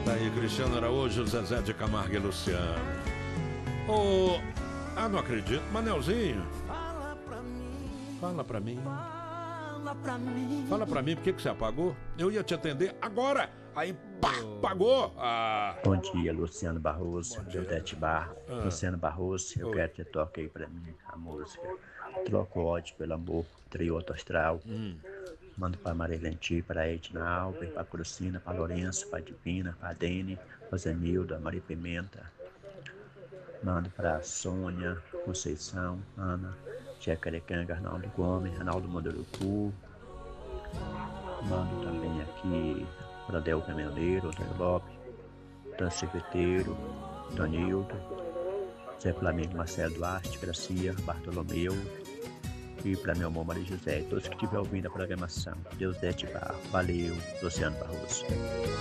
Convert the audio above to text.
Tá aí, Cristiano Araújo, Zezé de Camargo e Luciano. Não acredito. Manelzinho. Fala pra mim. Fala pra mim. Fala pra mim. Fala pra mim, por que você apagou? Eu ia te atender agora. Aí, pá, apagou. Bom dia, Luciano Barroso, Deudete Barro. Luciano Barroso, eu Oi. quero que toque aí pra mim a música Troco o Ódio pelo Amor, Trio Autoastral. Mando pra Marilenti, pra Edna Alves, pra Crucina, pra Lourenço, pra Divina, pra Dene, pra Zenilda, Maria Pimenta. Mando pra Sônia, Conceição, Ana, Jacarecanga, Arnaldo Gomes, Arnaldo Munduruku. Mando também aqui para Del Caminhoneiro, Antônio Lopes, Dan Cerveteiro, Donildo, Zé Flamengo, Marcelo Duarte, Gracia, Bartolomeu e para meu amor Maria José e todos que estiverem ouvindo a programação. Deus dê te barro. Valeu, Luciano Barroso.